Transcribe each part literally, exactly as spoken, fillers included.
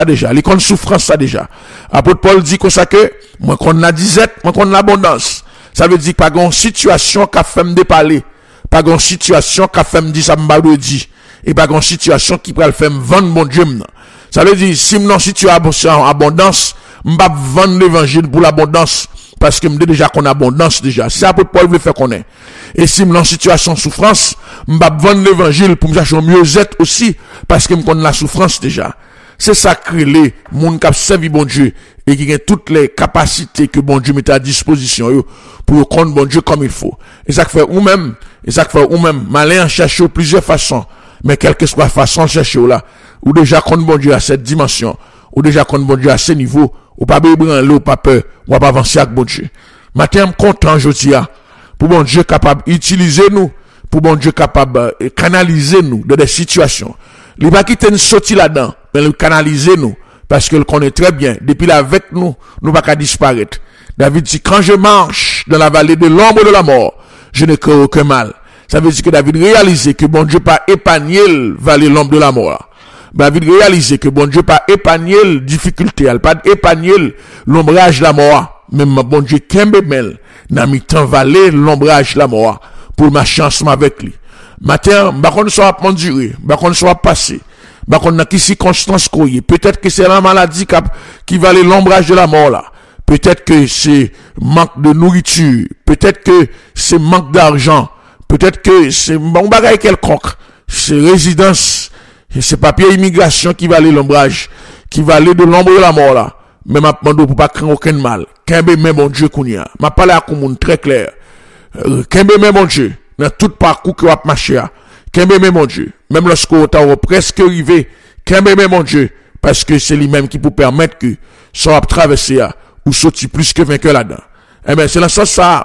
déjà, les compte souffrance ça déjà. Apôtre Paul dit comme ça que moi qu'on la disette, moi qu'on l'abondance. Ça veut dire pas une situation qu'a fait me déparler, pas une situation qu'a fait me dire ça me dit et pas une situation qui peut le faire me vendre mon Dieu. Ça veut dire si mon situation en abondance, m'pa vendre l'évangile pour l'abondance parce que m'dé déjà qu'on abondance déjà. C'est apôtre Paul veut faire qu'on est. Et si m'en situation souffrance, m'pa vendre l'évangile pour me chercher mieux-être aussi parce que m'connais la souffrance déjà. C'est ça que les moun qui servi bon Dieu et qui ont toutes les capacités que bon Dieu met à disposition yo, pour connaître bon Dieu comme il faut. Et ça fait ou même, et ça fait ou même malin chercher plusieurs façons, mais quelle que soit la façon de chercher là, ou déjà connaître bon Dieu à cette dimension, ou déjà connaître bon Dieu à ce niveau, ou pas bébran l'eau, pas peur, ou pas avancer avec bon Dieu. Matin, je suis content aujourd'hui pour bon Dieu capable d'utiliser nous, pour bon Dieu capable de canaliser nous dans des situations. Il va quitter nous sortir là-dedans, mais le canaliser nous, parce qu'il connaît très bien, depuis là avec nous, nous va pas disparaître. David dit, quand je marche dans la vallée de l'ombre de la mort, je ne crains aucun mal. Ça veut dire que David réalise que bon Dieu pas épargné la vallée de l'ombre de la mort. David réalise que bon Dieu pas épargné la difficulté, elle pas épargné l'ombrage de la mort. Même bon Dieu kembe mel, n'a mis tant vallée l'ombrage de la mort, pour marcher ensemble avec lui. Matin, bah qu'on soit enduré, bah qu'on soit passé, bah qu'on a qui circonstance couillé. Peut-être que c'est la maladie qui va aller l'ombrage de la mort là. Peut-être que c'est manque de nourriture. Peut-être que c'est manque d'argent. Peut-être que c'est bon bagage quelconque. C'est résidence, c'est papier immigration qui va aller l'ombrage, qui va aller de l'ombre de la mort là. Mais m'a demandé pour pas craindre aucun mal. Kembe même mon Dieu kounya. M'a parlé à moun très clair. Kembe même mon Dieu. Dans tout parcours que vous avez marché, qu'aimez mon Dieu, même lorsque vous êtes presque arrivé, qu'aimez mon Dieu, parce que c'est lui-même qui peut permettre que ça va traverser, ou sortir plus que vainqueur là-dedans. Eh bien, c'est dans ce sens ça,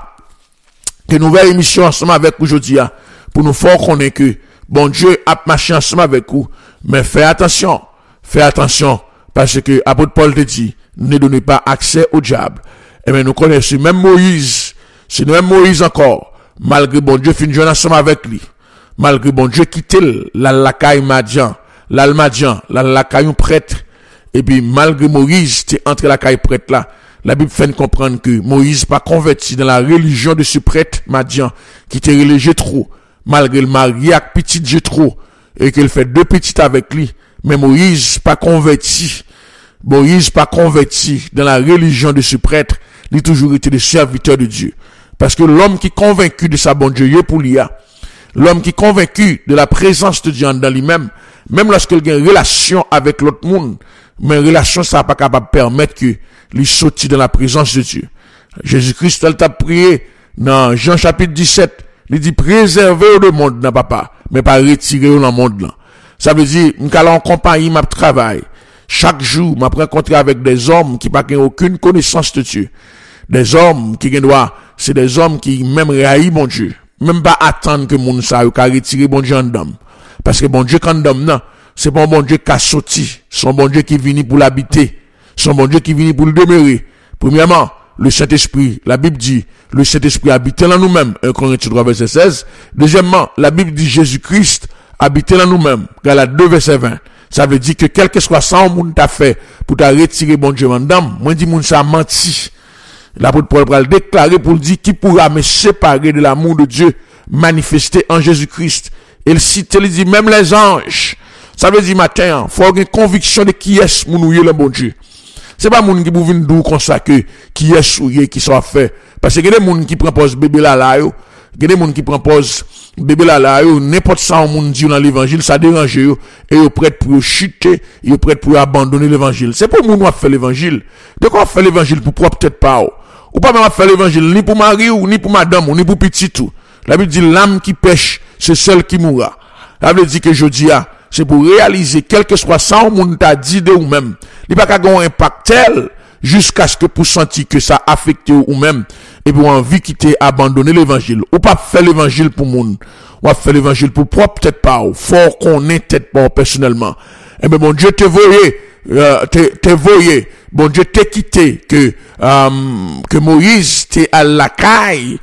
que nous verrons émission ensemble avec vous aujourd'hui, pour nous faire connaître que, bon Dieu a marché ensemble avec vous, mais faites attention, faites attention, parce que, apôtre Paul te dit, ne donnez pas accès au diable. Eh bien, nous connaissons même Moïse, c'est même Moïse encore, malgré bon Dieu fin jeune ensemble avec lui, malgré bon Dieu quitte la lacaille Madian, l'almadian, la lacaille prêtre, et puis malgré Moïse t'es entre la caille prêtre là, la Bible fait comprendre que Moïse pas converti dans la religion de ce prêtre Madian, qui était religieux trop, malgré le mari avec petit Jétro, et qu'il fait deux petites avec lui, mais Moïse pas converti, Moïse pas converti dans la religion de ce prêtre, il a toujours été le serviteur de Dieu. Parce que l'homme qui est convaincu de sa bonne Dieu pour lui, l'homme qui est convaincu de la présence de Dieu dans lui-même, même lorsqu'il a une relation avec l'autre monde, mais une relation, ça n'a pas capable de permettre que lui sortir dans la présence de Dieu. Jésus-Christ, elle t'a prié dans Jean chapitre dix-sept, il dit préserver le monde, n'a papa, mais pas retirer dans le monde là. Ça veut dire, nous allons en compagnie, ma travail. Chaque jour, m'a rencontré avec des hommes qui n'ont aucune connaissance de Dieu. Des hommes qui doivent, c'est des hommes qui même raillent mon Dieu. Même pas attendre que mon sa yo ka retirer bon Dieu en dame. Parce que bon Dieu quand dame non, c'est pas un bon Dieu qui a sorti, c'est un bon Dieu qui vient pour l'habiter, c'est un bon Dieu qui vient pour le demeurer. Premièrement, le Saint-Esprit, la Bible dit, le Saint-Esprit habite en nous-mêmes, un Corinthiens trois verset seize. Deuxièmement, la Bible dit Jésus-Christ habite en nous-mêmes, Galates deux verset vingt. Ça veut dire que quel que soit ça on moun t'a fait pour t'a retirer bon Dieu en dame, moi dit moun ça menti. L'apôtre Paul va le déclarer pour dire qui pourra me séparer de l'amour de Dieu manifesté en Jésus-Christ. Et il cite, il dit même les anges. Ça veut dire matin, faut avoir une conviction de qui est mon le bon Dieu. C'est pas moun qui pou vinn dou comme ça que qui est souillé qui soit fait. Parce que il y a des moun qui propose bébé là là yo, il y a des moun qui propose bébé là là yo, n'importe ça on moun dit dans l'évangile, ça dérange yo et yo prêt pour chuter, yo prêt pour abandonner l'évangile. C'est pour moun qui fait l'évangile. De quoi fait l'évangile pour propre tête pas ou pas même faire l'évangile ni pour mari ou ni pour madame ou ni pour petit tout. La Bible dit l'âme qui pêche, c'est celle qui mourra. La Bible dit que je dis ah, c'est pour réaliser quel que soit ça on moun t'a dit de ou même. Il pas qu'à avoir un impact tel jusqu'à ce que pour sentir que ça affecte ou même et pour envie quitter abandonner l'évangile ou pas faire l'évangile pour moun ou faire l'évangile pour propre tête pas ou fort qu'on est tête pas personnellement. Et ben bon Dieu te voyait euh, te te voyait bon Dieu t'a quitté que euh, que Moïse t'es à la caille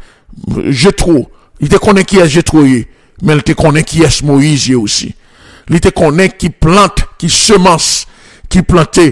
Jétro il te connaît qui est Jétro mais il te connaît qui est Moïse aussi il te connaît qui plante qui semence qui planté